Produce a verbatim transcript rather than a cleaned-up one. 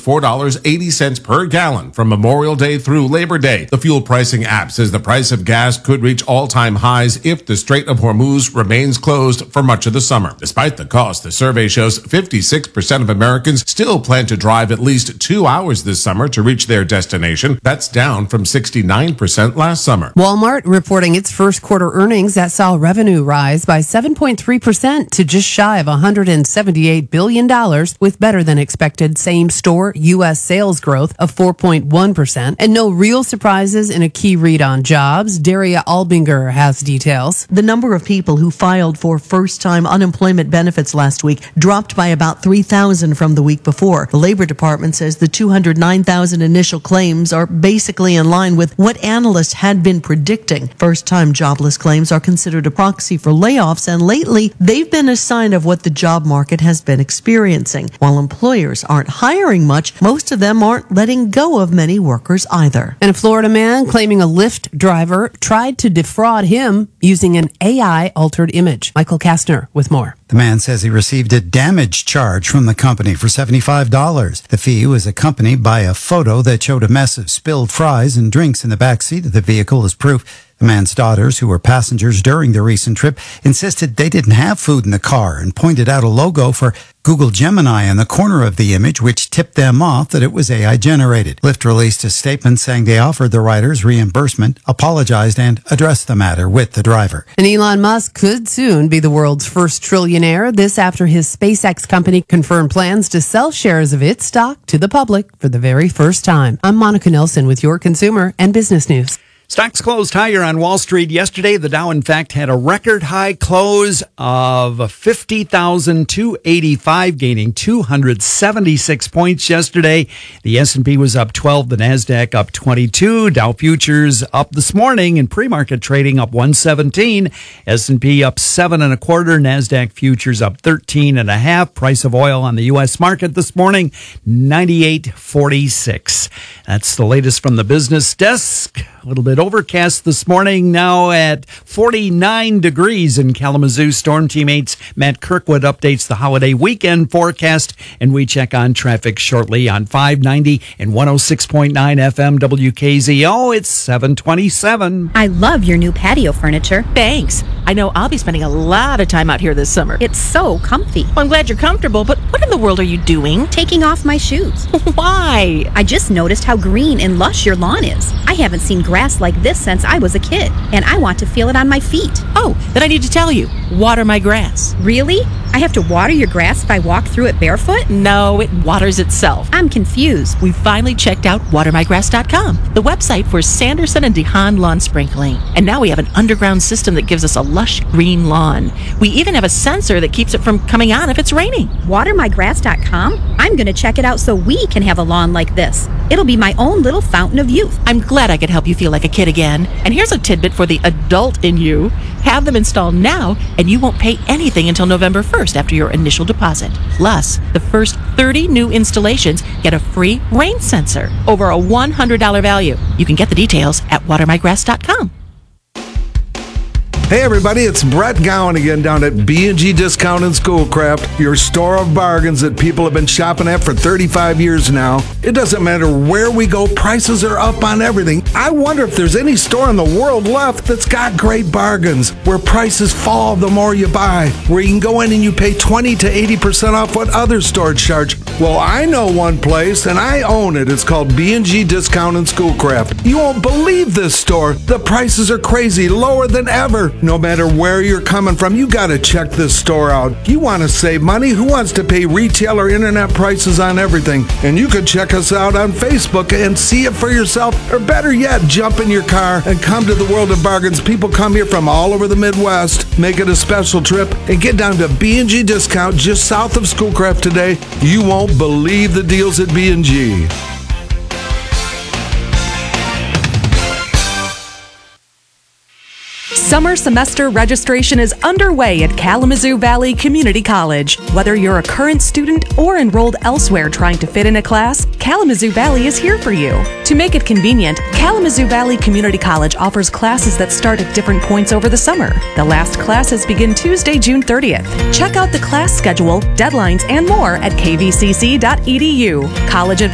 four dollars and eighty cents per gallon from Memorial Day through Labor Day. The fuel pricing app says the price of gas could reach all-time highs if the Strait of Hormuz remains closed for much of the summer. Despite the cost, the survey shows fifty-six percent of Americans still plan to drive at least two hours this summer to reach their destination. That's down from sixty-nine percent last summer. Walmart reporting its first quarter earnings that saw revenue rise by seven point three percent to just shy of one hundred seventy-eight billion dollars, with better than expected same-store U S sales growth of four point one percent. And no real surprises in a key read on jobs. Daria Albinger has details. The number of people who filed for first-time unemployment benefits last week dropped by about three thousand from the week before. The Labor Department says the two hundred nine thousand initial claims are basically in line with what analysts had been predicting. First-time jobless claims are considered a proxy for layoffs, and lately they've been a sign of what the job market has been experiencing. While employers aren't hiring much, most of them aren't letting go of many workers either. And a Florida man claiming a Lyft driver tried to defraud him using an A I-altered image. Michael Kastner with more. The man says he received a damage charge from the company for seventy-five dollars. The fee was accompanied by a photo that showed a mess of spilled fries and drinks in the back seat of the vehicle as proof. The man's daughters, who were passengers during the recent trip, insisted they didn't have food in the car and pointed out a logo for Google Gemini in the corner of the image, which tipped them off that it was A I generated. Lyft released a statement saying they offered the riders reimbursement, apologized, and addressed the matter with the driver. And Elon Musk could soon be the world's first trillionaire. This after his SpaceX company confirmed plans to sell shares of its stock to the public for the very first time. I'm Monica Nelson with your consumer and business news. Stocks closed higher on Wall Street yesterday. The Dow, in fact, had a record high close of fifty thousand two hundred eighty-five, gaining two hundred seventy-six points yesterday. The S and P was up twelve, the NASDAQ up twenty-two. Dow futures up this morning in pre-market trading up one seventeen. S and P up seven and a quarter. NASDAQ futures up thirteen and a half. Price of oil on the U S market this morning, ninety-eight forty-six. That's the latest from the business desk. A little bit overcast this morning, now at forty-nine degrees in Kalamazoo. Storm Team eight's Matt Kirkwood updates the holiday weekend forecast, and we check on traffic shortly on five ninety and one oh six point nine F M W K Z O. It's seven twenty-seven. I love your new patio furniture. Thanks. I know I'll be spending a lot of time out here this summer. It's so comfy. Well, I'm glad you're comfortable, but what in the world are you doing? Taking off my shoes. Why? I just noticed how green and lush your lawn is. I haven't seen grass like this since I was a kid, and I want to feel it on my feet. Oh, then I need to tell you, water my grass. Really? I have to water your grass if I walk through it barefoot? No, it waters itself. I'm confused. We finally checked out water my grass dot com, the website for Sanderson and DeHaan lawn sprinkling. And now we have an underground system that gives us a lush green lawn. We even have a sensor that keeps it from coming on if it's raining. water my grass dot com? I'm going to check it out so we can have a lawn like this. It'll be my own little fountain of youth. I'm glad I could help you feel like a kid again. And here's a tidbit for the adult in you. Have them installed now, and you won't pay anything until November first after your initial deposit. Plus, the first thirty new installations get a free rain sensor, over a one hundred dollars value. You can get the details at water my grass dot com. Hey everybody, it's Brett Gowan again down at B and G Discount and Schoolcraft, your store of bargains that people have been shopping at for thirty-five years now. It doesn't matter where we go, prices are up on everything. I wonder if there's any store in the world left that's got great bargains, where prices fall the more you buy, where you can go in and you pay twenty to eighty percent off what other stores charge. Well, I know one place, and I own it. It's called B and G Discount and Schoolcraft. You won't believe this store. The prices are crazy, lower than ever. No matter where you're coming from, you got to check this store out. You want to save money? Who wants to pay retail or internet prices on everything? And you can check us out on Facebook and see it for yourself. Or better yet, jump in your car and come to the world of bargains. People come here from all over the Midwest. Make it a special trip and get down to B and G Discount just south of Schoolcraft today. You won't believe the deals at B and G. Summer semester registration is underway at Kalamazoo Valley Community College. Whether you're a current student or enrolled elsewhere trying to fit in a class, Kalamazoo Valley is here for you. To make it convenient, Kalamazoo Valley Community College offers classes that start at different points over the summer. The last classes begin Tuesday, June thirtieth. Check out the class schedule, deadlines, and more at k v c c dot e d u. College